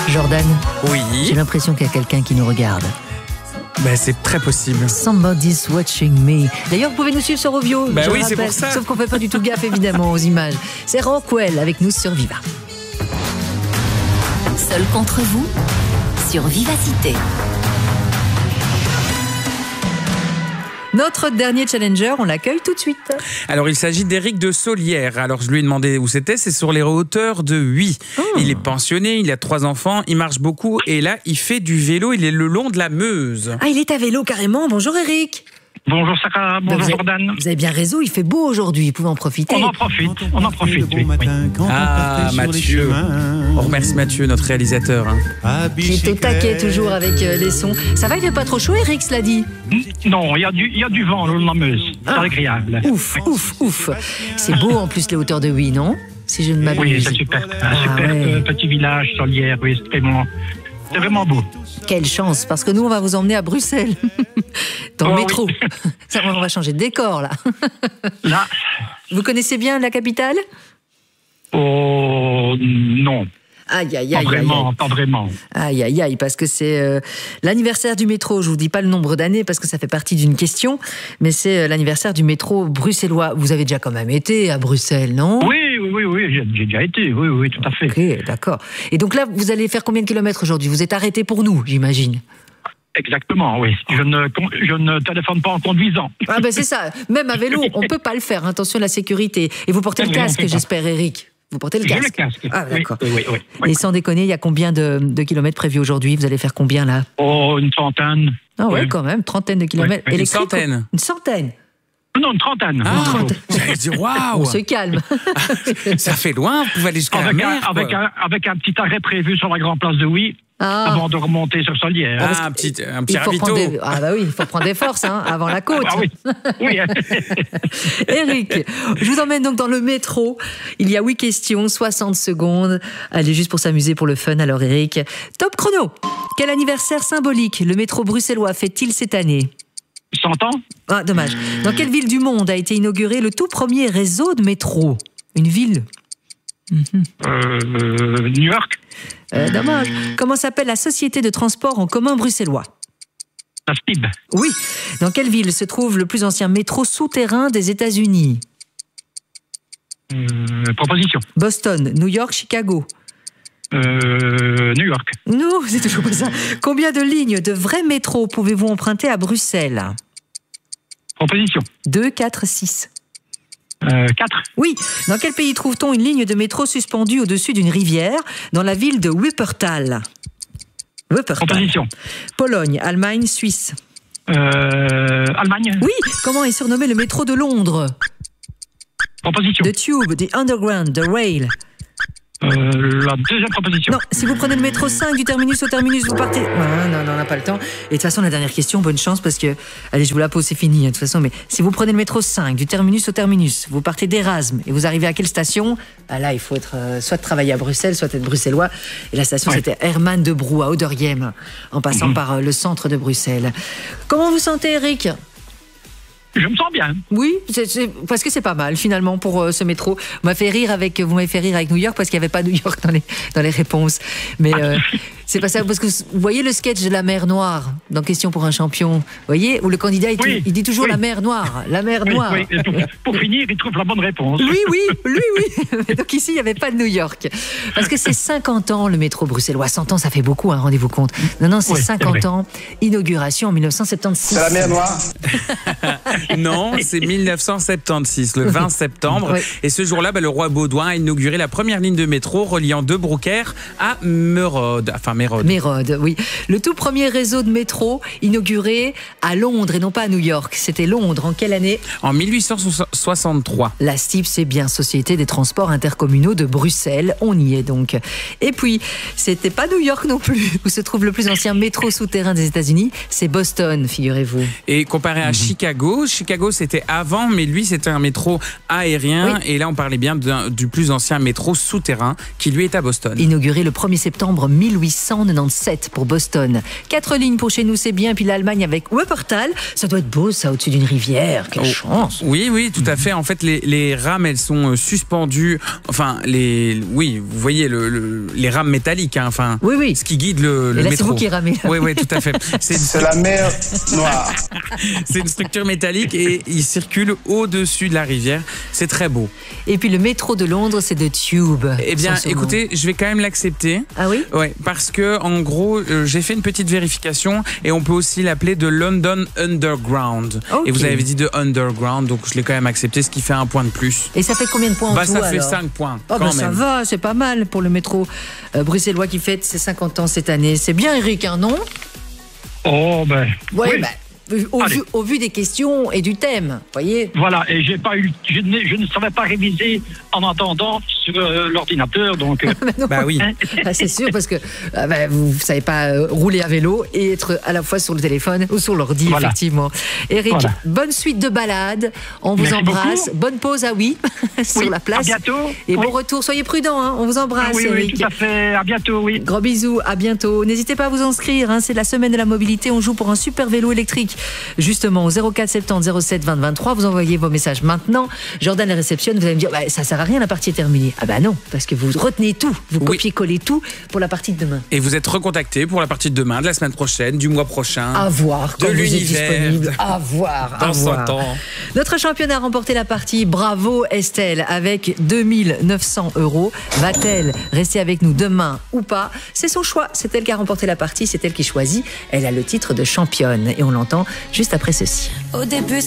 Jordan, Oui. j'ai l'impression qu'il y a quelqu'un qui nous regarde. Ben, c'est très possible. Somebody's watching me. D'ailleurs, vous pouvez nous suivre sur Ovio. Bah je oui, le c'est rappelle. pour ça. Sauf qu'on fait pas du tout gaffe, évidemment, aux images. C'est Rockwell avec nous sur Viva. Seul contre vous, sur Vivacité. Notre dernier challenger, on l'accueille tout de suite. Alors, il s'agit d'Éric de Saulière. Alors, je lui ai demandé où c'était. C'est sur les hauteurs de Huy. Il est pensionné, il a 3 enfants, il marche beaucoup. Et là, il fait du vélo. Il est le long de la Meuse. Ah, il est à vélo carrément. Bonjour Eric. Bonjour Sarah, bonjour Jordan. Vous avez bien raison, il fait beau aujourd'hui, vous pouvez en profiter. On en profite, oui. Ah, Mathieu. On remercie Mathieu, notre réalisateur. Qui est au taquet toujours avec les sons. Ça va, il fait pas trop chaud Eric, cela dit? Non, il y a du vent le long de la Meuse. C'est agréable. Ouf. C'est beau en plus les hauteurs de Huy, non? Si je ne m'abuse. Oui, c'est super. Un super petit village Saulière, oui, c'est vraiment beau. Quelle chance, parce que nous, on va vous emmener à Bruxelles, dans le métro. Oui. Ça, on va changer de décor, là. Là. Vous connaissez bien la capitale? Oh, non. Aïe. Pas vraiment. Aïe, parce que c'est l'anniversaire du métro. Je vous dis pas le nombre d'années parce que ça fait partie d'une question, mais c'est l'anniversaire du métro bruxellois. Vous avez déjà quand même été à Bruxelles, non? Oui, j'ai déjà été, oui, tout à fait. Ok, d'accord. Et donc là, vous allez faire combien de kilomètres aujourd'hui? Vous êtes arrêté pour nous, j'imagine. Exactement, oui. Je ne téléphone pas en conduisant. Ah ben c'est ça. Même à vélo, on peut pas le faire. Attention à la sécurité. Et vous portez le casque, j'espère, Eric. Vous portez le casque. J'ai le casque. Ah d'accord. Oui. Et sans déconner, il y a combien de kilomètres prévus aujourd'hui? Vous allez faire combien là? Oh, une centaine. Ah ouais, quand même, trentaine de kilomètres. Une centaine. Une centaine. Non, une trentaine. J'allais dire, waouh. On se calme. Ça fait loin, vous pouvez aller jusqu'à la mer. Avec un petit arrêt prévu sur la grande place de Huy. Avant de remonter sur Saulière. Un petit ravito. Ah bah oui, il faut prendre des forces avant la côte. Ah oui. Eric, je vous emmène donc dans le métro. Il y a 8 questions, 60 secondes. Allez, juste pour s'amuser, pour le fun. Alors Eric, top chrono. Quel anniversaire symbolique le métro bruxellois fait-il cette année? 100 ans. Ah, dommage. Dans quelle ville du monde a été inauguré le tout premier réseau de métro? Une ville? New York. Dommage. Comment s'appelle la société de transport en commun bruxellois? La STIB. Oui. Dans quelle ville se trouve le plus ancien métro souterrain des États-Unis? Proposition. Boston, New York, Chicago. New York. Non, c'est toujours pas ça. Combien de lignes de vrai métro pouvez-vous emprunter à Bruxelles? Proposition. 2, 4, 6. 4. Oui. Dans quel pays trouve-t-on une ligne de métro suspendue au-dessus d'une rivière dans la ville de Wuppertal? Proposition. Pologne, Allemagne, Suisse. Allemagne. Oui. Comment est surnommé le métro de Londres? Proposition. The Tube, the Underground, the Rail. La deuxième proposition. Non, si vous prenez le métro 5 du terminus au terminus, vous partez... Non, on n'a pas le temps. Et de toute façon, la dernière question, bonne chance, parce que... Allez, je vous la pose, c'est fini, de toute façon. Mais si vous prenez le métro 5 du terminus au terminus, vous partez d'Erasme, et vous arrivez à quelle station? Ah là, il faut être soit travailler à Bruxelles, soit être bruxellois. Et la station, c'était Herman de Brou, à Ouderghem, en passant par le centre de Bruxelles. Comment vous sentez, Eric? Je me sens bien. Oui, parce que c'est pas mal finalement pour ce métro. Vous m'avez fait rire avec New York parce qu'il n'y avait pas New York dans les réponses. Mais c'est pas ça, parce que vous voyez le sketch de la mer Noire dans Question pour un champion, vous voyez, où le candidat il dit toujours la mer Noire, la mer Noire. Oui. Pour finir, il trouve la bonne réponse. Oui. Donc ici, il n'y avait pas de New York. Parce que c'est 50 ans le métro bruxellois. 100 ans, ça fait beaucoup, rendez-vous compte. Non, c'est 50 ans. Inauguration en 1976. C'est la mer Noire. Non, c'est 1976, le 20 septembre. Oui. Et ce jour-là, le roi Baudouin a inauguré la première ligne de métro reliant De Broecker à Mérode. Mérode, oui. Le tout premier réseau de métro inauguré à Londres et non pas à New York. C'était Londres. En quelle année? En 1863. La STIB, c'est bien Société des transports intercommunaux de Bruxelles. On y est donc. Et puis, c'était pas New York non plus, où se trouve le plus ancien métro souterrain des États-Unis. C'est Boston, figurez-vous. Et comparé à Chicago, c'était avant, mais lui, c'était un métro aérien. Oui. Et là, on parlait bien du plus ancien métro souterrain qui, lui, est à Boston. Inauguré le 1er septembre 1800. 1197 pour Boston. 4 lignes pour chez nous, c'est bien. Puis l'Allemagne avec Wuppertal. Ça doit être beau, ça, au-dessus d'une rivière. Quelle chance. Oui, tout à fait. En fait, les rames, elles sont suspendues. Enfin, vous voyez les rames métalliques. Hein, enfin, oui. Ce qui guide le métro. C'est vous qui ramez. Oui, tout à fait. C'est la mer Noire. C'est une structure métallique et il circule au-dessus de la rivière. C'est très beau. Et puis le métro de Londres, c'est de Tube. Eh bien, écoutez, je vais quand même l'accepter. Ah oui ? Ouais, parce que en gros, j'ai fait une petite vérification et on peut aussi l'appeler de London Underground. Okay. Et vous avez dit de Underground, donc je l'ai quand même accepté, ce qui fait un point de plus. Et ça fait combien de points en tout, ça fait alors 5 points. Oh, quand ça même. va, c'est pas mal pour le métro bruxellois qui fête ses 50 ans cette année. C'est bien, Eric, hein, non ? Oh, ben. Ouais, oui. Au vu des questions et du thème, voyez. Voilà, et je ne savais pas réviser en entendant sur l'ordinateur, donc. Bah oui. C'est sûr, parce que vous ne savez pas rouler à vélo et être à la fois sur le téléphone ou sur l'ordi, voilà. Effectivement. Eric, bonne suite de balades. On vous embrasse. Beaucoup. Bonne pause à sur la place. À bientôt. Et bon retour. Soyez prudents, hein. On vous embrasse, Eric. Oui, tout à fait. À bientôt, oui. Gros bisous, à bientôt. N'hésitez pas à vous inscrire. Hein. C'est la semaine de la mobilité. On joue pour un super vélo électrique. Justement, au 04 70 07 20 23, vous envoyez vos messages maintenant. Jordan les réceptionne, vous allez me dire, ça sert à rien, la partie est terminée. Ah bah non, parce que vous retenez tout, vous copiez-collez tout pour la partie de demain. Et vous êtes recontacté pour la partie de demain, de la semaine prochaine, du mois prochain. À voir, quand de vous êtes l'univers. disponible. À voir, dans son temps. Notre championne a remporté la partie. Bravo Estelle, avec 2900 €. Va-t-elle rester avec nous demain ou pas? C'est son choix, c'est elle qui a remporté la partie, c'est elle qui choisit. Elle a le titre de championne et on l'entend juste après ceci. Au début,